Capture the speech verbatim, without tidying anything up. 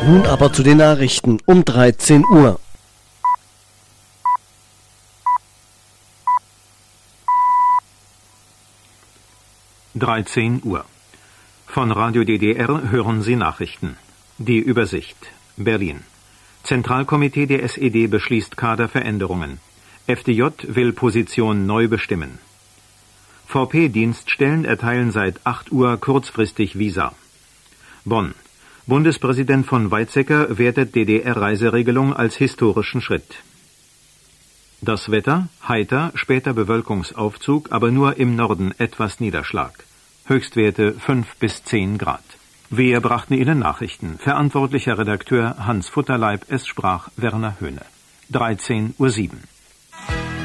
Nun aber zu den Nachrichten um dreizehn Uhr. dreizehn Uhr. Von Radio D D R hören Sie Nachrichten. Die Übersicht. Berlin. Zentralkomitee der S E D beschließt Kaderveränderungen. F D J will Position neu bestimmen. V P-Dienststellen erteilen seit acht Uhr kurzfristig Visa. Bonn. Bundespräsident von Weizsäcker wertet D D R-Reiseregelung als historischen Schritt. Das Wetter, heiter, später Bewölkungsaufzug, aber nur im Norden etwas Niederschlag. Höchstwerte fünf bis zehn Grad. Wir brachten Ihnen Nachrichten. Verantwortlicher Redakteur Hans Futterleib, es sprach Werner Höhne. dreizehn Uhr sieben.